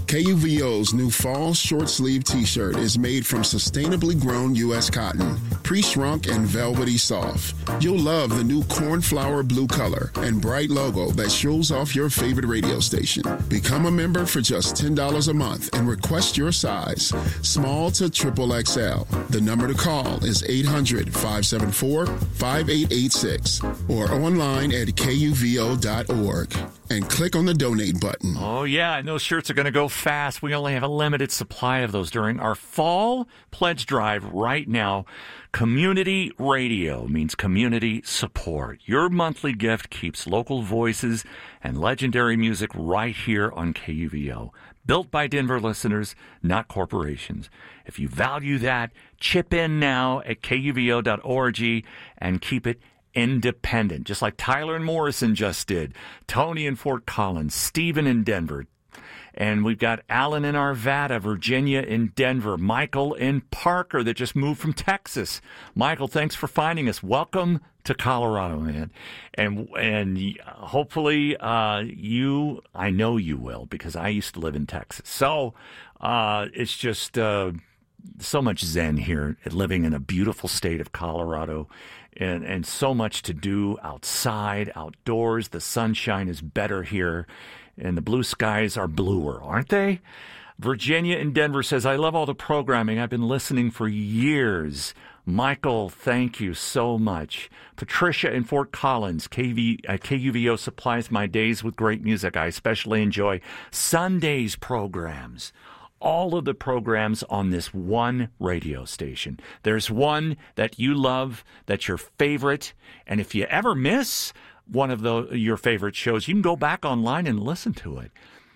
KUVO's new fall short sleeve t-shirt is made from sustainably grown U.S. cotton, pre-shrunk and velvety soft. You'll love the new cornflower blue color and bright logo that shows off your favorite radio station. Become a member for just $10 a month and request your size, small to XXL. The number to call is 800-574-5886 or online at KUVO.org. And click on the donate button. Oh, yeah, and those shirts are going to go fast. We only have a limited supply of those during our fall pledge drive right now. Community radio means community support. Your monthly gift keeps local voices and legendary music right here on KUVO. Built by Denver listeners, not corporations. If you value that, chip in now at KUVO.org and keep it independent, just like Tyler and Morrison just did, Tony in Fort Collins, Stephen in Denver, and we've got Alan in Arvada, Virginia in Denver, Michael in Parker that just moved from Texas. Michael, thanks for finding us. Welcome to Colorado, man. And hopefully I know you will, because I used to live in Texas. So it's just so much zen here, living in a beautiful state of Colorado. And so much to do outside, outdoors. The sunshine is better here, and the blue skies are bluer, aren't they? Virginia in Denver says, I love all the programming. I've been listening for years. Michael, thank you so much. Patricia in Fort Collins, KUVO supplies my days with great music. I especially enjoy Sunday's programs. All of the programs on this one radio station. There's one that you love, that's your favorite, and if you ever miss one of your favorite shows, you can go back online and listen to it.